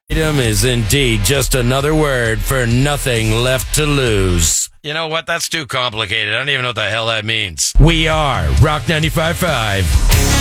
Item is indeed just another word for nothing left to lose. You know what? That's too complicated. I don't even know what the hell that means. We are Rock 95.5.